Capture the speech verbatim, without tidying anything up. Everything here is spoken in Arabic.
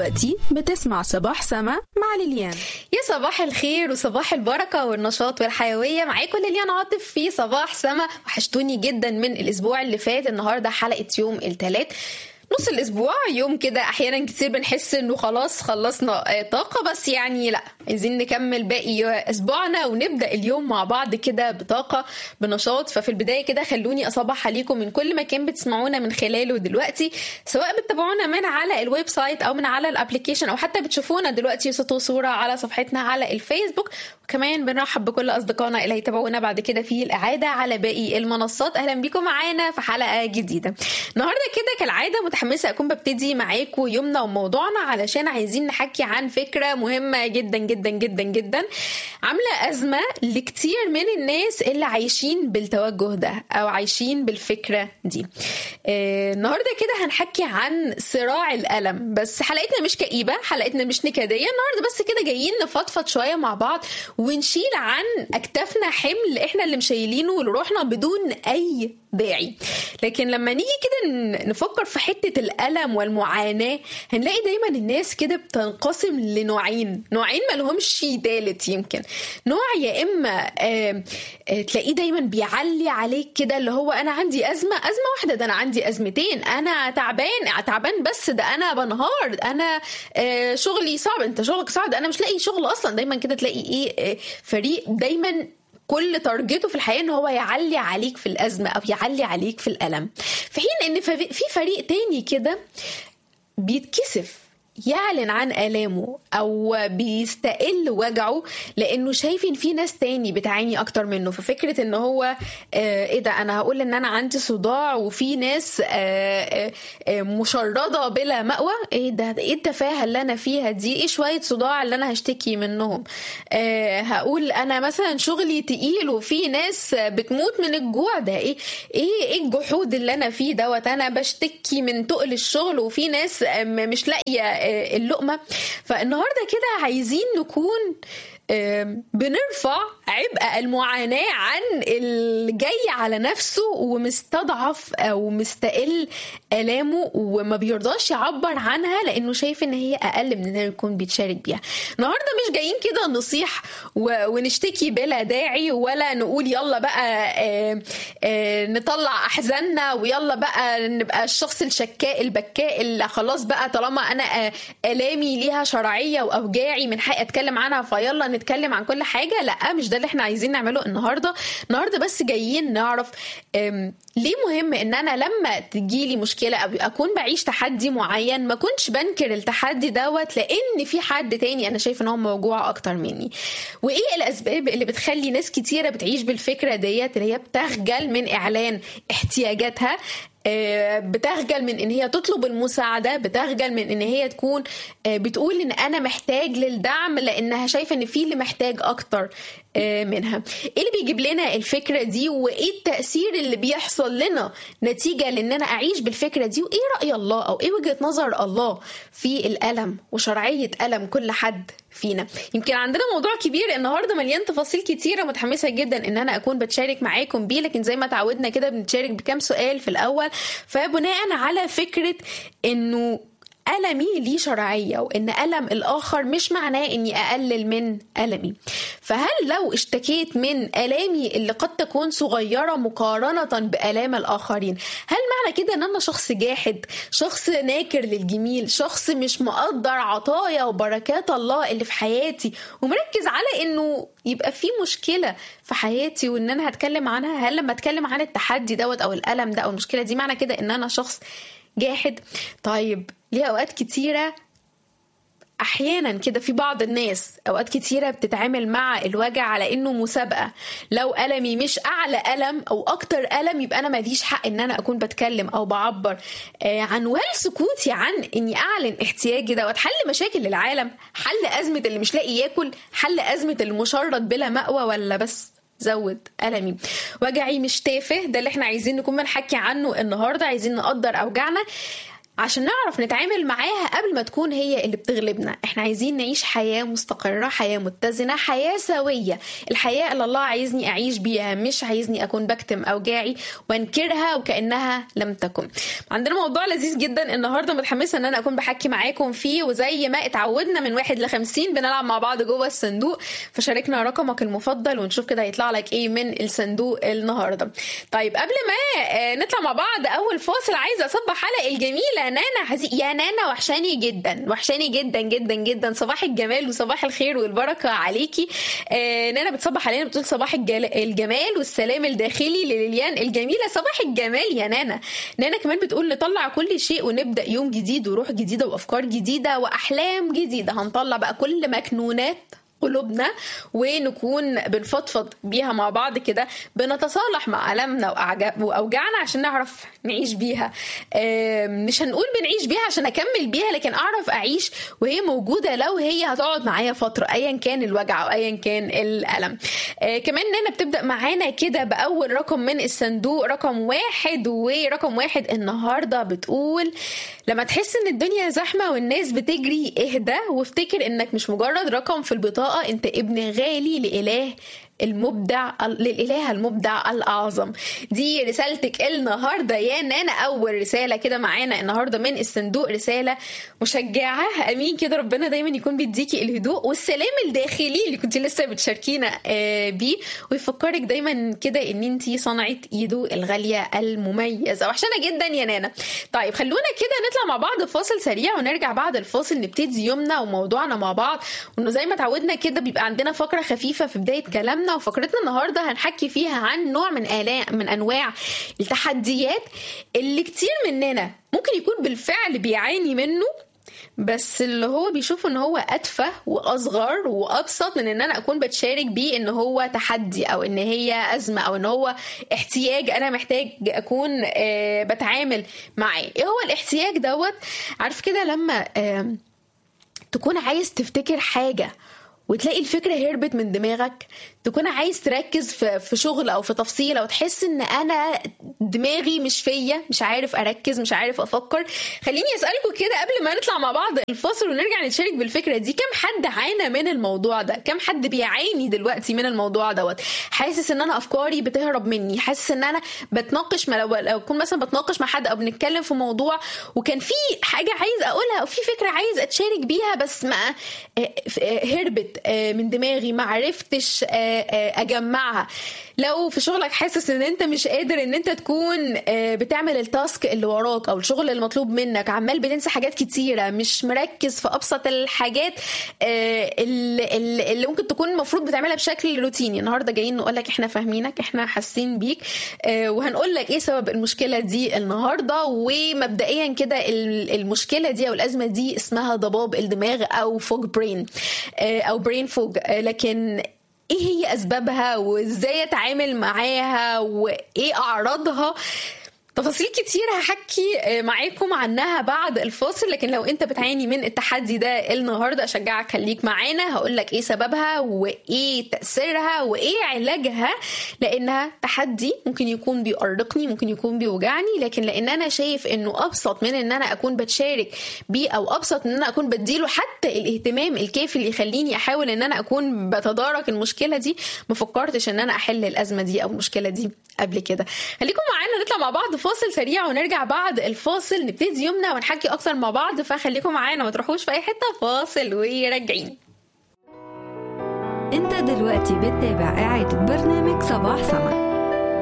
دلوقتي بتسمع صباح سما مع ليليان. يا صباح الخير وصباح البركة والنشاط والحيوية، معاكم ليليان عاطف في صباح سما. وحشتوني جدا من الأسبوع اللي فات. النهاردة حلقة يوم الثلاث، نص الأسبوع، يوم كده أحيانا كتير بنحس إنه خلاص خلصنا طاقة، بس يعني لا، عايزين نكمل باقي أسبوعنا ونبدأ اليوم مع بعض كده بطاقة بنشاط. ففي البداية كده خلوني أصبح عليكم من كل مكان بتسمعونا من خلاله دلوقتي، سواء بتتابعونا من على الويب سايت أو من على الابليكيشن، أو حتى بتشوفونا دلوقتي صوت وصورة على صفحتنا على الفيسبوك. وكمان بنرحب بكل أصدقائنا اللي هيتابعونا بعد كده في الإعادة على باقي المنصات. أهلا بكم معانا في حلقة جديدة. النهاردة كده كالعادة متحمسة أكون ببتدي معاكم يومنا وموضوعنا، علشان عايزين نحكي عن فكرة مهمة جدا جدا جدا جدا، عاملة أزمة لكتير من الناس اللي عايشين بالتوجه ده أو عايشين بالفكرة دي. آه النهاردة كده هنحكي عن صراع الألم، بس حلقتنا مش كئيبة، حلقتنا مش نكدية النهاردة، بس كده جايين نفضفض شوية مع بعض ونشيل عن أكتافنا حمل إحنا اللي مشايلينه لروحنا بدون أي داعي. لكن لما نيجي كده نفكر في حتة الألم والمعاناة، هنلاقي دايما الناس كده بتنقسم لنوعين، نوعين ما لهمش تالت. يمكن نوع يا إما آه آه تلاقيه دايما بيعلي عليك كده، اللي هو أنا عندي أزمة أزمة واحدة، ده أنا عندي أزمتين، أنا تعبان تعبان بس ده أنا بنهار، أنا آه شغلي صعب، أنت شغلك صعب، أنا مش لاقي شغل أصلا. دايما كده تلاقي إيه آه فريق دايما كل تارجته في الحياة ان هو يعلي عليك في الأزمة او يعلي عليك في الألم، في حين ان في فريق تاني كده بيتكسف يعلن عن آلامه أو بيستقل وجعه، لأنه شايف إن في ناس تاني بتعاني أكتر منه. ففكرة إن هو آه إيه ده، أنا هقول إن أنا عندي صداع وفي ناس آه آه مشردة بلا مأوى، إيه ده، إيه التفاهة اللي أنا فيها دي، إيه شوية صداع اللي أنا هشتكي منهم. آه هقول أنا مثلا شغلي تقيل وفي ناس بتموت من الجوع، ده إيه إيه إيه الجحود اللي أنا فيه دوت، أنا بشتكي من تقل الشغل وفي ناس مش لاقية اللقمة. فالنهاردة كده عايزين نكون بنرفع عبء المعاناة عن الجاي على نفسه ومستضعف أو مستقل آلامه وما بيرضاش يعبر عنها، لأنه شايف إن هي أقل من إنه يكون بيتشارك بيها. النهاردة مش جايين كده نصيح ونشتكي بلا داعي، ولا نقول يلا بقى آآ آآ نطلع أحزاننا ويلا بقى نبقى الشخص الشكاء البكاء اللي خلاص بقى طالما أنا آلامي ليها شرعية وأوجاعي من حق أتكلم عنها فيلا نتكلم عن كل حاجة. لا، مش ده اللي احنا عايزين نعمله النهاردة. النهاردة بس جايين نعرف ليه مهم ان انا لما تجيلي مشكلة او اكون بعيش تحدي معين ما كنتش بنكر التحدي دوت، لان في حد تاني انا شايف ان هو موجوع اكتر مني. وايه الاسباب اللي بتخلي ناس كتيرة بتعيش بالفكرة ديت، اللي هي بتخجل من اعلان احتياجاتها، بتخجل من ان هي تطلب المساعدة، بتخجل من ان هي تكون بتقول ان انا محتاج للدعم لانها شايفة ان في اللي محتاج اكتر منها. ايه اللي بيجيب لنا الفكرة دي، وايه التأثير اللي بيحصل لنا نتيجة لاننا اعيش بالفكرة دي، وايه رأي الله او ايه وجهة نظر الله في الألم وشرعية ألم كل حد فينا. يمكن عندنا موضوع كبير النهاردة مليان تفاصيل كتيرة، متحمسة جدا ان انا اكون بتشارك معاكم بيه، لكن زي ما تعودنا كده بنتشارك بكام سؤال في الاول. فبناء على فكرة انه ألمي لي شرعية، وإن ألم الآخر مش معناه إني أقلل من ألمي. فهل لو اشتكيت من ألامي اللي قد تكون صغيرة مقارنة بألام الآخرين، هل معنى كده إن أنا شخص جاحد، شخص ناكر للجميل، شخص مش مقدر عطايا وبركات الله اللي في حياتي ومركز على إنه يبقى في مشكلة في حياتي وإن أنا هتكلم عنها؟ هل لما أتكلم عن التحدي دوت أو الألم ده أو المشكلة دي معنى كده إن أنا شخص جاحد؟ طيب ليه أوقات كتيرة أحيانا كده في بعض الناس أوقات كتيرة بتتعامل مع الوجع على إنه مسابقة، لو ألمي مش أعلى ألم أو أكتر ألم يبقى أنا ماليش حق إن أنا أكون بتكلم أو بعبر آه عن، وهل سكوتي عن إني أعلن احتياجي دوت حل مشاكل العالم، حل أزمة اللي مش لاقي ياكل، حل أزمة المشرد بلا مأوى، ولا بس زود ألمي؟ وجعي مش تافه، ده اللي احنا عايزين نكون بنحكي عنه النهاردة. عايزين نقدر أوجعنا. عشان نعرف نتعامل معاها قبل ما تكون هي اللي بتغلبنا. احنا عايزين نعيش حياة مستقرة، حياة متزنة، حياة سوية، الحياة اللي الله عايزني أعيش بيها، مش عايزني أكون بكتم أوجاعي وانكرها وكأنها لم تكن. عندنا موضوع لذيذ جدا النهاردة، متحمسة ان انا اكون بحكي معاكم فيه، وزي ما اتعودنا من واحد لخمسين بنلعب مع بعض جوه الصندوق، فشاركنا رقمك المفضل ونشوف كده هيطلع لك ايه من الصندوق النهاردة. طيب قبل ما نطلع مع بعض اول فاصل، عايزة اصبح على الجميلة نانا حزي. يا نانا وحشاني جدا، وحشاني جدا جدا جدا. صباح الجمال وصباح الخير والبركة عليكي. آه نانا بتصبح علينا، بتقول صباح الجمال والسلام الداخلي لليليان الجميلة. صباح الجمال يا نانا. نانا كمان بتقول نطلع كل شيء ونبدأ يوم جديد وروح جديدة وأفكار جديدة وأحلام جديدة. هنطلع بقى كل مكنونات قلوبنا ونكون بنفضفض بيها مع بعض كده، بنتصالح مع ألمنا وأوجاعنا عشان نعرف نعيش بيها. مش هنقول بنعيش بيها عشان أكمل بيها، لكن أعرف أعيش وهي موجودة لو هي هتقعد معايا فترة، أيا كان الوجع أو أيا كان الألم. كمان نانا بتبدأ معانا كده بأول رقم من الصندوق، رقم واحد. ورقم واحد النهاردة بتقول لما تحس ان الدنيا زحمة والناس بتجري، اهدى وافتكر انك مش مجرد رقم في البطاقة، انت ابن غالي لإله المبدع، للإله المبدع الأعظم. دي رسالتك النهاردة يا نانا، أول رسالة كده معانا النهاردة من الصندوق، رسالة مشجعة. أمين كده، ربنا دايما يكون بيديكي الهدوء والسلام الداخلي اللي كنت لسه بتشاركينا بيه، ويفكرك دايما كده ان انتي صنعة ايده الغالية المميزة. وحشانة جدا يا نانا. طيب خلونا كده نطلع مع بعض فاصل سريع، ونرجع بعد الفاصل نبتدي يومنا وموضوعنا مع بعض. وانه زي ما تعودنا كده بيبقى عندنا فقرة خفيفة في بداية كلامنا، وفقرتنا النهارده هنحكي فيها عن نوع من آلاء من انواع التحديات اللي كتير مننا ممكن يكون بالفعل بيعاني منه، بس اللي هو بيشوف ان هو اتفه واصغر وابسط من ان انا اكون بتشارك بيه ان هو تحدي او ان هي ازمه او ان هو احتياج انا محتاج اكون بتعامل معاه. ايه هو الاحتياج دوت؟ عارف كده لما تكون عايز تفتكر حاجه وتلاقي الفكرة هربت من دماغك، تكون عايز تركز في شغل أو في تفصيل، أو تحس إن أنا دماغي مش فيا، مش عارف أركز، مش عارف أفكر. خليني أسألكم كده قبل ما نطلع مع بعض الفاصل ونرجع نتشارك بالفكرة دي، كم حد عانى من الموضوع ده؟ كم حد بيعاني دلوقتي من الموضوع دوت؟ حاسس إن أنا أفكاري بتهرب مني، حاسس إن أنا بتناقش ما لو لو كنت مثلا بتناقش مع حد أو بنتكلم في موضوع وكان في حاجة عايز أقولها أو في فكرة عايز أتشارك بيها، بس ما هربت من دماغي، ما عرفتش اجمعها. لو في شغلك حاسس ان انت مش قادر ان انت تكون بتعمل التاسك اللي وراك او الشغل المطلوب منك، عمال بتنسى حاجات كتيرة، مش مركز في ابسط الحاجات اللي ممكن تكون المفروض بتعملها بشكل روتيني، النهارده جايين نقولك احنا فاهمينك، احنا حاسين بيك، وهنقولك ايه سبب المشكلة دي النهارده. ومبدئيا كده المشكلة دي او الازمة دي اسمها ضباب الدماغ او فوج برين او برين فوج. لكن ايه هي اسبابها وازاي اتعامل معاها وايه اعراضها؟ تفاصيل كتير هحكي معاكم عنها بعد الفاصل. لكن لو انت بتعاني من التحدي ده النهاردة اشجعك خليك معانا، هقولك ايه سببها وايه تأثيرها وايه علاجها، لانها تحدي ممكن يكون بيؤرقني، ممكن يكون بيوجعني، لكن لان انا شايف انه ابسط من ان انا اكون بتشارك بيه او ابسط من ان انا اكون بديله حتى الاهتمام الكافي اللي يخليني احاول ان انا اكون بتدارك المشكلة دي، ما فكرتش ان انا احل الازمة دي او المشكلة دي قبل كده. خليكم معانا نطلع مع بعض فاصل سريع ونرجع بعد الفاصل نبتدي يومنا ونحكي اكتر مع بعض، فخليكم معانا ما تروحوش في اي حته. فاصل وراجعين. انت دلوقتي بتتابع إعادة برنامج صباح سما.